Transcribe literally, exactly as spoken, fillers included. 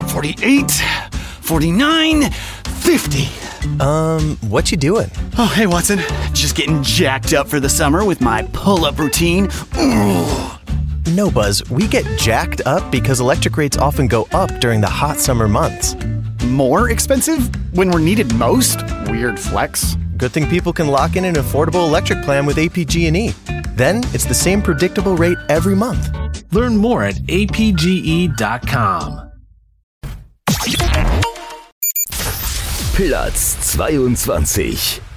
forty-eight, forty-nine, fifty. Um, what you doing? Oh, hey, Watson. Just getting jacked up for the summer with my pull-up routine. Ooh. No, Buzz, we get jacked up because electric rates often go up during the hot summer months. More expensive when we're needed most? Weird flex. Good thing people can lock in an affordable electric plan with A P G and E. Then it's the same predictable rate every month. Learn more at A P G E dot com. Platz zweiundzwanzig.